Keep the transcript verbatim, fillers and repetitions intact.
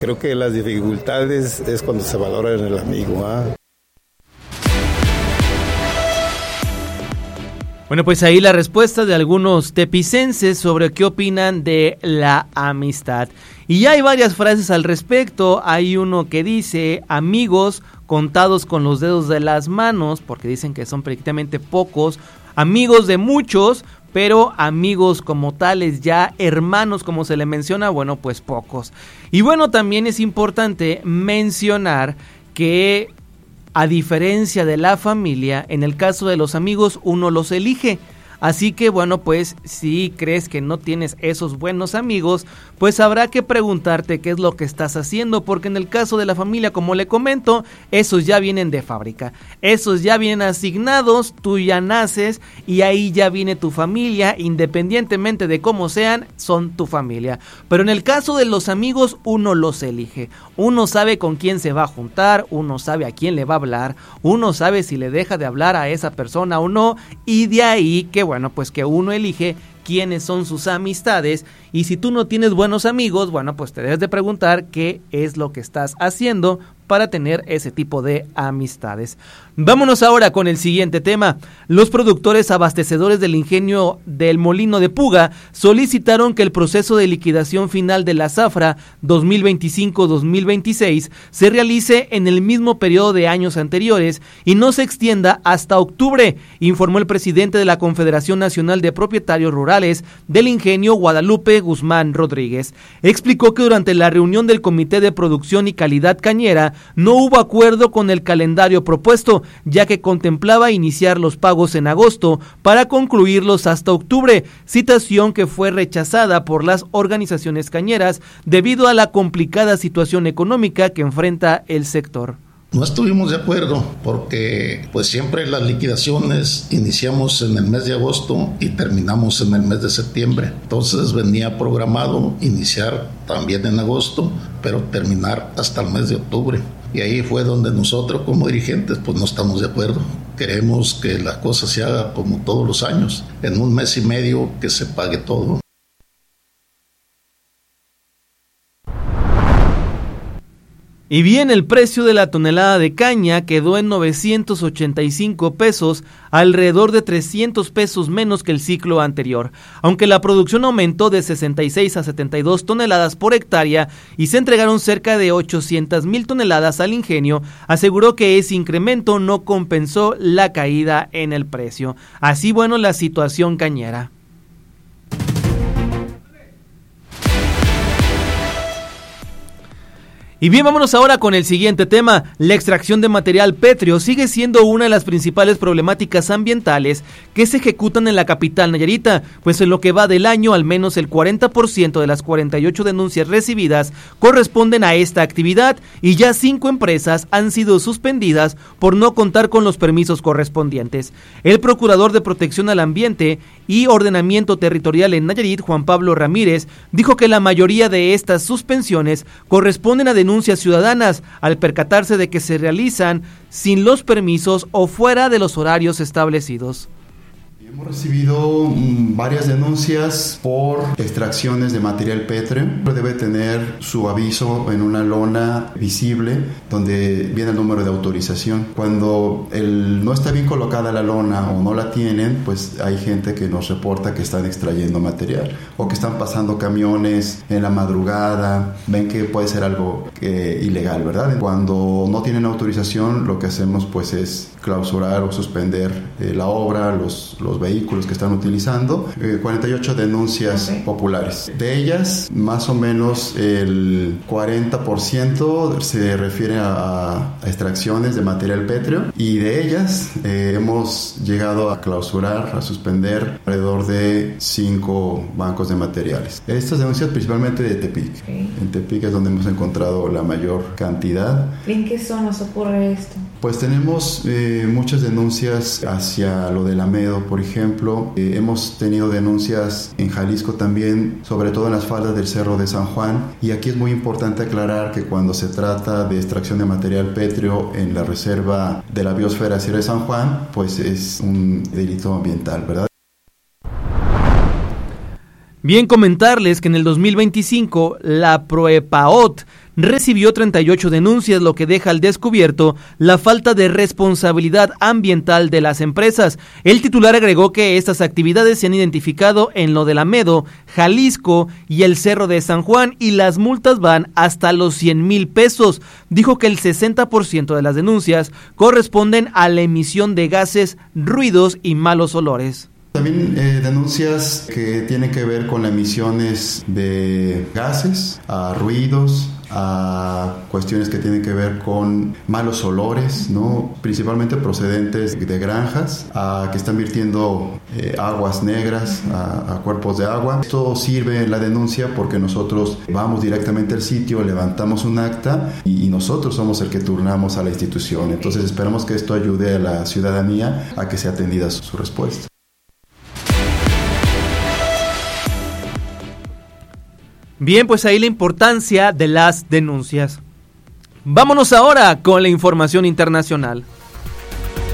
Creo que las dificultades es cuando se valora en el amigo, ¿eh? Bueno, pues ahí la respuesta de algunos tepicenses sobre qué opinan de la amistad. Y ya hay varias frases al respecto. Hay uno que dice, amigos contados con los dedos de las manos, porque dicen que son prácticamente pocos, amigos de muchos, pero amigos como tales, ya hermanos como se le menciona, bueno, pues pocos. Y bueno, también es importante mencionar que a diferencia de la familia, en el caso de los amigos uno los elige. Así que bueno, pues si crees que no tienes esos buenos amigos, pues habrá que preguntarte qué es lo que estás haciendo, porque en el caso de la familia, como le comento, esos ya vienen de fábrica, esos ya vienen asignados, tú ya naces y ahí ya viene tu familia, independientemente de cómo sean, son tu familia. Pero en el caso de los amigos, uno los elige, uno sabe con quién se va a juntar, uno sabe a quién le va a hablar, uno sabe si le deja de hablar a esa persona o no, y de ahí que bueno, pues que uno elige quiénes son sus amistades, y si tú no tienes buenos amigos, bueno, pues te debes de preguntar qué es lo que estás haciendo para tener ese tipo de amistades. Vámonos ahora con el siguiente tema. Los productores abastecedores del ingenio del Molino de Puga solicitaron que el proceso de liquidación final de la zafra dos mil veinticinco dos mil veintiséis se realice en el mismo periodo de años anteriores y no se extienda hasta octubre, informó el presidente de la Confederación Nacional de Propietarios Rurales del Ingenio, Guadalupe Guzmán Rodríguez. Explicó que durante la reunión del Comité de Producción y Calidad Cañera no hubo acuerdo con el calendario propuesto, ya que contemplaba iniciar los pagos en agosto para concluirlos hasta octubre, situación que fue rechazada por las organizaciones cañeras debido a la complicada situación económica que enfrenta el sector. No estuvimos de acuerdo porque pues siempre las liquidaciones iniciamos en el mes de agosto y terminamos en el mes de septiembre. Entonces venía programado iniciar también en agosto, pero terminar hasta el mes de octubre. Y ahí fue donde nosotros como dirigentes pues no estamos de acuerdo. Queremos que la cosa se haga como todos los años, en un mes y medio que se pague todo. Y bien, el precio de la tonelada de caña quedó en novecientos ochenta y cinco pesos, alrededor de trescientos pesos menos que el ciclo anterior, aunque la producción aumentó de sesenta y seis a setenta y dos toneladas por hectárea y se entregaron cerca de ochocientas mil toneladas al ingenio. Aseguró que ese incremento no compensó la caída en el precio. Así, bueno, la situación cañera. Y bien, vámonos ahora con el siguiente tema. La extracción de material pétreo sigue siendo una de las principales problemáticas ambientales que se ejecutan en la capital nayarita, pues en lo que va del año, al menos el cuarenta por ciento de las cuarenta y ocho denuncias recibidas corresponden a esta actividad y ya cinco empresas han sido suspendidas por no contar con los permisos correspondientes. El procurador de Protección al Ambiente y Ordenamiento Territorial en Nayarit, Juan Pablo Ramírez, dijo que la mayoría de estas suspensiones corresponden a denuncias denuncias ciudadanas al percatarse de que se realizan sin los permisos o fuera de los horarios establecidos. Hemos recibido mm, varias denuncias por extracciones de material pétreo. Debe tener su aviso en una lona visible donde viene el número de autorización. Cuando el, no está bien colocada la lona o no la tienen, pues hay gente que nos reporta que están extrayendo material o que están pasando camiones en la madrugada. Ven que puede ser algo eh, ilegal, ¿verdad? Cuando no tienen autorización, lo que hacemos pues es clausurar o suspender eh, la obra, los, los vehículos que están utilizando, eh, cuarenta y ocho denuncias okay. populares. De ellas, más o menos el cuarenta por ciento se refiere a, a extracciones de material pétreo y de ellas eh, hemos llegado a clausurar, a suspender alrededor de cinco bancos de materiales. Estas denuncias principalmente de Tepic. Okay. En Tepic es donde hemos encontrado la mayor cantidad. ¿En qué zonas ocurre esto? Pues tenemos eh, muchas denuncias hacia lo del Amedo, por ejemplo. Eh, hemos tenido denuncias en Jalisco también, sobre todo en las faldas del Cerro de San Juan. Y aquí es muy importante aclarar que cuando se trata de extracción de material pétreo en la reserva de la biosfera Sierra de San Juan, pues es un delito ambiental, ¿verdad? Bien, comentarles que en el dos mil veinticinco la Proepaot recibió treinta y ocho denuncias, lo que deja al descubierto la falta de responsabilidad ambiental de las empresas. El titular agregó que estas actividades se han identificado en lo de Lamedo, Jalisco y el Cerro de San Juan, y las multas van hasta los cien mil pesos. Dijo que el sesenta por ciento de las denuncias corresponden a la emisión de gases, ruidos y malos olores. También eh, denuncias que tienen que ver con emisiones de gases, a ruidos, a cuestiones que tienen que ver con malos olores, ¿no? Principalmente procedentes de granjas, a que están virtiendo eh, aguas negras a, a cuerpos de agua. Esto sirve en la denuncia porque nosotros vamos directamente al sitio, levantamos un acta y, y nosotros somos el que turnamos a la institución. Entonces esperamos que esto ayude a la ciudadanía a que sea atendida su, su respuesta. Bien, pues ahí la importancia de las denuncias. Vámonos ahora con la información internacional.